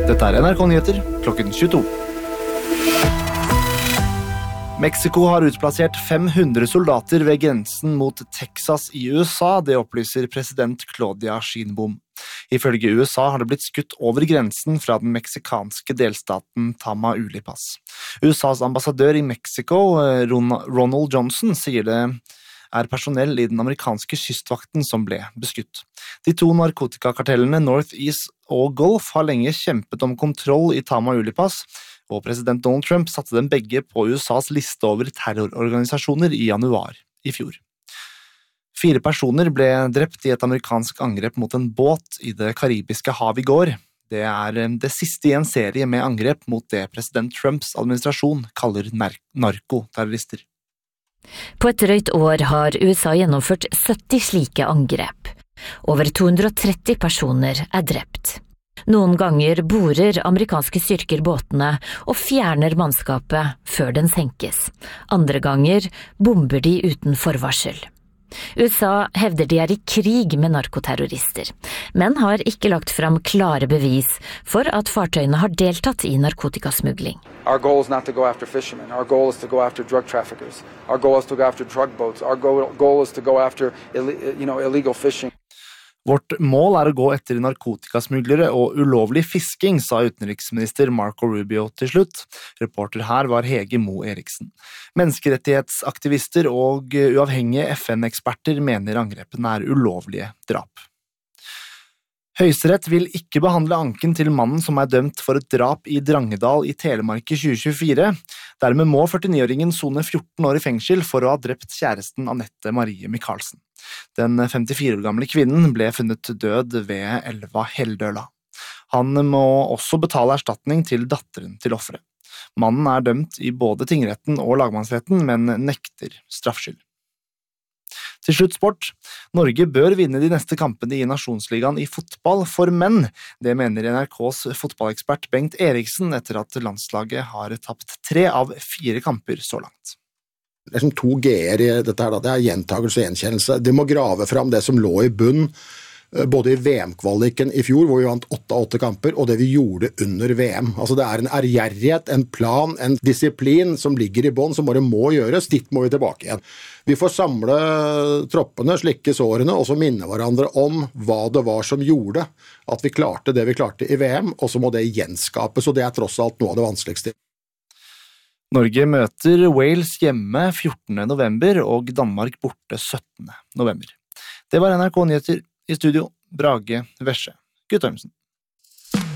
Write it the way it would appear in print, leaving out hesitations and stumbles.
Dette NRK Nyheter, klokken 22. Mexico har utplassert 500 soldater ved grensen mot Texas i USA, det opplyser president Claudia Sheinbaum. Ifølge USA har det blitt skutt over grensen fra den meksikanske delstaten Tamaulipas. USAs ambassadør i Mexico, Ronald Johnson, sier det er personell i den amerikanske kystvakten som ble beskutt. De to narkotikakartellene Northeast og Gulf har lenge kjempet om kontroll i Tamaulipas, og president Donald Trump satte dem begge på USAs liste over terrororganisasjoner i januar i fjor. 4 personer ble drept i et amerikansk angrep mot en båt i det karibiske hav i går. Det er det siste i en serie med angrep mot det president Trumps administrasjon kaller narkoterrorister. På et drøyt år har USA gjennomført 70 slike angrep. Over 230 personer er drept. Noen ganger borer amerikanske styrker båtene og fjerner mannskapet før den senkes. Andre ganger bomber de uten forvarsel. USA hevder de er i krig med narkoterrorister, men har ikke lagt fram klare bevis for at fartøyene har deltatt i narkotikasmugling. Our goal is not to go after fishermen. Our goal is to go after drug traffickers. Our goal is to go after drug boats. Our goal is to go after illegal fishing. Vårt mål er å gå etter narkotikasmuglere og ulovlig fisking, sa utenriksminister Marco Rubio til slutt. Reporter her var Hege Mo Eriksen. Menneskerettighetsaktivister og uavhengige FN-eksperter mener angrepene er ulovlige drap. Høyesterett vil ikke behandle anken til mannen som er dømt for et drap i Drangedal i Telemark i 2024. Dermed må 49-åringen sone 14 år i fengsel for å ha drept kjæresten Anette Marie Michaelsen. Den 54 år gamle kvinnen ble funnet død ved elva Helldøla. Han må også betale erstatning til datteren til offeret. Mannen er dømt i både tingretten og lagmannsretten, men nekter straffskyld. Til slutt sport. Norge bør vinne de neste kampene i Nasjonsligaen i fotball for menn. Det mener NRKs fotballekspert Bengt Eriksen etter at landslaget har tapt 3 av 4 kamper så langt. Det er 2 G-er i dette her, det er gjentagelse og gjenkjennelse. De må grave fram det som lå i bunn, både i VM-kvaliken i fjor, hvor vi vant 8 av 8 kamper, og det vi gjorde under VM. Altså det er en ærgjerrighet, en plan, en disiplin som ligger i bånn, som bare må gjøres. Dit må vi tilbake igjen. Vi får samle troppene, slikke sårene, og så minne hverandre om hva det var som gjorde at vi klarte det vi klarte i VM, og så må det gjenskapes, og det er tross alt noe av det vanskeligste. Norge møter Wales hjemme 14. november og Danmark borte 17. november. Det var NRK Nyheter. I studio, Brage Vesje Guttormsen.